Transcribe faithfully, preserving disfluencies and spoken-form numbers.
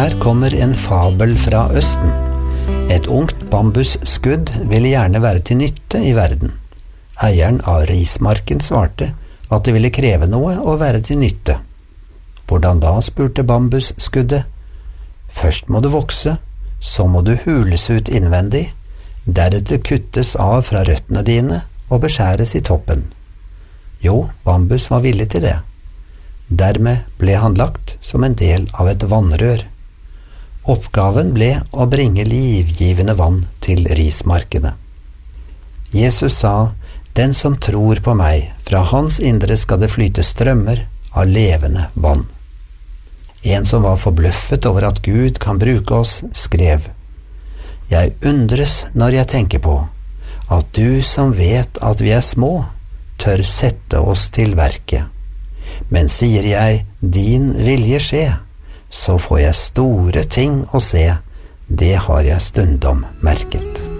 Her kommer en fabel fra Østen. Et ungt bambusskudd ville gjerne være til nytte i verden. Eieren av rismarken svarte at det ville kreve noe å være til nytte. Hvordan da, spurte bambusskuddet. Først må du vokse, så må du hules ut innvendig, deretter kuttes av fra røttene dine og beskjæres i toppen. Jo, bambus var villig til det. Dermed ble han lagt som en del av et vannrør. Oppgaven ble å bringe livgivende vann til rismarkene. Jesus sa, «Den som tror på meg, fra hans indre skal det flyte strømmer av levende vann.» En som var forbløffet over at Gud kan bruke oss, skrev, «Jeg undres når jeg tenker på at du som vet at vi er små, tør sette oss til verket. Men sier jeg, din vilje skje, så får jeg store ting å se, det har jeg stundom merket.»